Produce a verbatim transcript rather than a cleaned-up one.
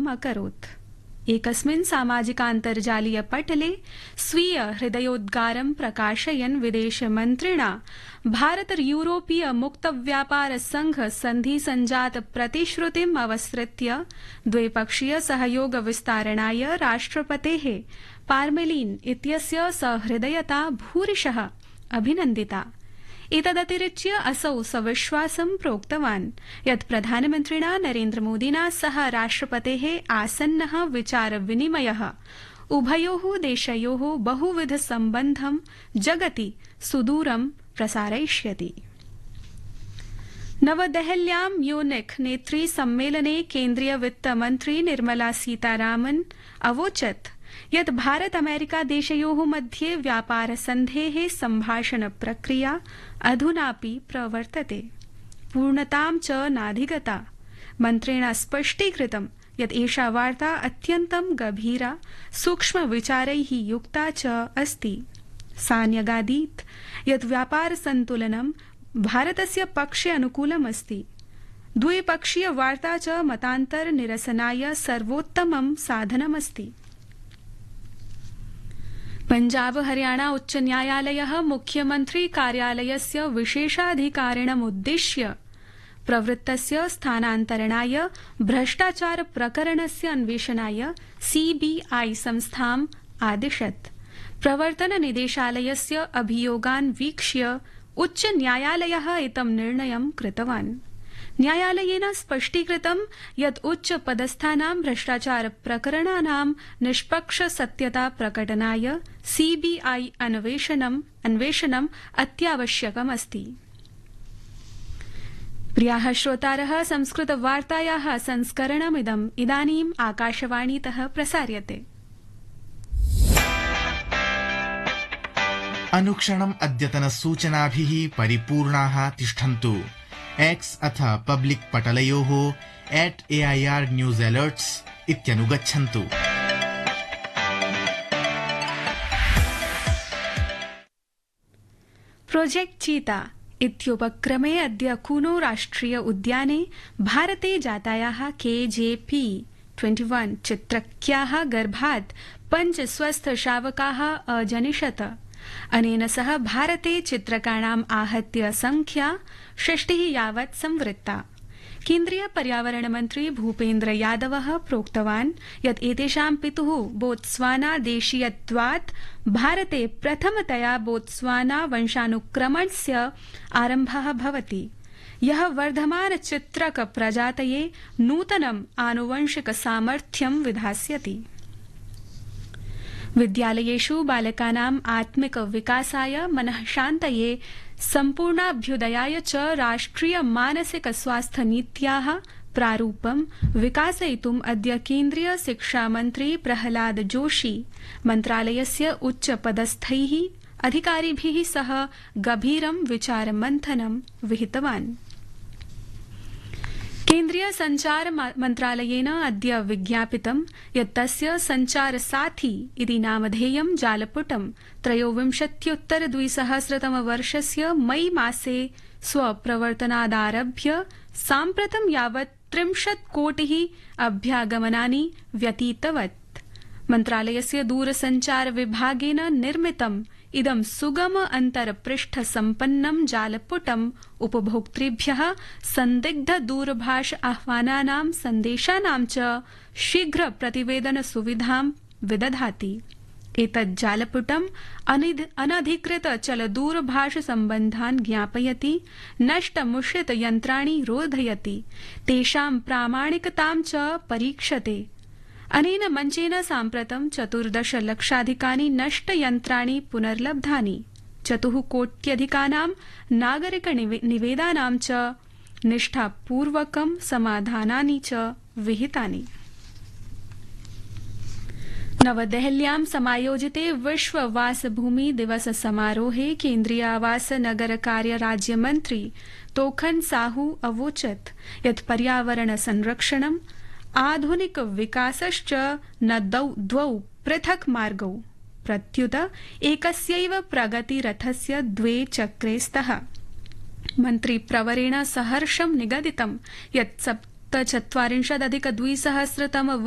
अकरोत्। एकस्मिन् सामाजिकान्तर्जालीय पटले स्वीय हृदयोद्गारं प्रकाशयन् विदेशमन्त्रिणा भारत यूरोपीय मुक्त व्यापार संघ सन्धि संजात प्रतिश्रुतिम् अवसृत्य द्विपक्षीय सहयोग विस्तारणाय राष्ट्रपतेः पार्मेलिन इत्यस्य सहृदयता भूरिशः अभिनन्दिता। एतदतिरिच्य असौ सविश्वासं प्रोक्तवान् यत् प्रधानमन्त्रिणा नरेन्द्रमोदिना सह राष्ट्रपतेः आसन्नः विचारविनिमयः उभयोः देशयोः बहुविध सम्बन्धं जगति सुदूरं प्रसारयिष्यति। नवदेहल्यां म्यूनिख नेत्री सम्मेलने केन्द्रीय वित्तमन्त्री निर्मला सीतारामन् अवोचत् यत् भारत अमेरिका देशयोः मध्ये व्यापार सन्धेः सम्भाषण प्रक्रिया अधुनापि प्रवर्तते, पूर्णतां च नाधिगता। मन्त्रिणा स्पष्टीकृतं यत् एषा वार्ता अत्यन्तं गभीरा सूक्ष्म विचारैः युक्ता च अस्ति। सा न्यगादीत् यत् व्यापार सन्तुलनं भारतस्य पक्षे अनुकूलमस्ति। द्विपक्षीय वार्ता च मतान्तर निरसनाय सर्वोत्तमं साधनमस्ति। पंजाब हरियाणा उच्च न्यायालयः मुख्यमन्त्री कार्यालयस्य विशेषाधिकारिणमुद्दिश्य प्रवृत्तस्य स्थानान्तरणाय भ्रष्टाचार प्रकरणस्य अन्वेषणाय सीबीआई संस्थाम् आदिशत्। प्रवर्तन निदेशालयस्य अभियोगान् वीक्ष्य उच्च न्यायालयः इदं निर्णयं कृतवान्। न्यायालयेन स्पष्टीकृतं यत् उच्च पदस्थानां भ्रष्टाचार प्रकरणानां निष्पक्ष सत्यता प्रकटनाय सीबीआई अन्वेषणम् अन्वेषणम् अत्यावश्यकमस्ति। प्रियाः श्रोतारः, संस्कृत वार्तायाः संस्करणमिदम् इदानीम् आकाशवाणीतः प्रसार्यते। अनुक्षणम् अद्यतन सूचनाभिः परिपूर्णाः तिष्ठन्तु। एक्स अथ public पटलयोः at AIR news alerts इत्यनुगच्छन्तु। Project चीता इत्युपक्रमे अद्य कूनो राष्ट्रिय उद्याने भारते जातायाः केजेपी इक्कीस चित्रक्याः गर्भात् पञ्च स्वस्थ शावकाः अजनिषत। अनेन सह भारते चित्रकाणाम् आहत्य संख्या षष्टिः यावत् संवृत्ता। केन्द्रीय पर्यावरण मन्त्री भूपेन्द्र यादवः प्रोक्तवान् यत् एतेषां पितुः बोत्स्वाना देशीयत्वात् भारते प्रथमतया बोत्स्वाना वंशानुक्रमणस्य आरम्भः भवति, यः वर्धमान चित्रक प्रजातये नूतनम् आनुवंशिक सामर्थ्यं विधास्यति। विद्यालयेषु बालकानाम् आत्मिक विकासाय मनः शान्तये सम्पूर्णाभ्युदयाय च राष्ट्रिय मानसिक स्वास्थ्य नीत्याः प्रारूपं विकासयितुम् अद्य केन्द्रीय शिक्षा मन्त्री प्रहलाद जोशी मन्त्रालयस्य उच्च पदस्थैः अधिकारिभिः सह गभीरं विचारमन्थनं विहितवान्। केन्द्रीय संचार मन्त्रालयेन अद्य विज्ञापितं यत् तस्य संचार साथी इति नामधेयं जालपुटं त्रयोविंशत्युत्तर द्विसहस्रतम वर्षस्य मई मासे स्वप्रवर्तनादारभ्य साम्प्रतं यावत् त्रिंशत् कोटिः अभ्यागमनानि व्यतीतवत्। मन्त्रालयस्य दूरसंचार विभागेन निर्मितम् इदं सुगम अन्तर्पृष्ठ सम्पन्नं जालपुटम् उपभोक्तृभ्यः संदिग्ध दूरभाष आह्वानानां सन्देशानां च शीघ्र प्रतिवेदन सुविधां विदधाति। एतत् जालपुटम् अनधिकृत चल दूरभाष सम्बन्धान् ज्ञापयति, नष्टमुषित यन्त्राणि रोधयति, तेषां प्रामाणिकतां च परीक्षते। अनेन मञ्चेन साम्प्रतं चतुर्दश लक्षाधिकानि नष्टयन्त्राणि पुनर्लब्धानि। चतुः कोट्यधिकानां नागरिक निवेदनानां च निष्ठापूर्वकं समाधानानि च विहितानि। नवदेहल्यां समायोजिते विश्व वासभूमि दिवस समारोहे केन्द्रीय आवास नगर कार्य राज्यमन्त्री तोखन साहू अवोचत् यत् पर्यावरण संरक्षणं आधुनिक विकासश्च न द्वौ पृथक् मार्गौ प्रत्युत एकस्यैव प्रगतिरथस्य द्वे चक्रे स्तः। मन्त्री प्रवरेण सहर्षं निगदितं यत् सप्तचत्वारिंशदधिक द्विसहस्रतम